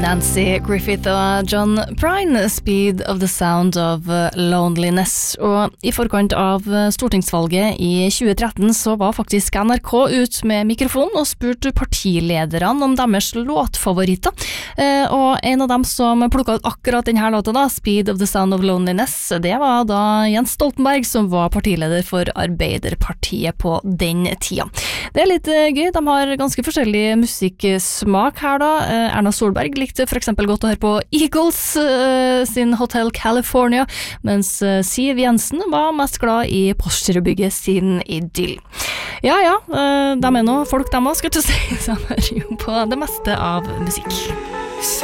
Nancy Griffith og John Prine, Speed of the Sound of Loneliness. Og i forkant av stortingsvalget i 2013 så var faktisk NRK ut med mikrofonen og spurte partilederne om deres låtfavoritter. Og en av dem som plukket ut akkurat denne låta da, Speed of the Sound of Loneliness, det var da Jens Stoltenberg, som var partileder for Arbeiderpartiet på den tida. Det er litt gøy, de har ganske forskjellig musikksmak her da. Erna Solberg likte for eksempel godt å høre på Eagles sin Hotel California, mens Siv Jensen var mest glad i Porsche-bygget sin Idyll. Ja, de er noe folk de også, skal du si, som hører jo på det meste av musikk.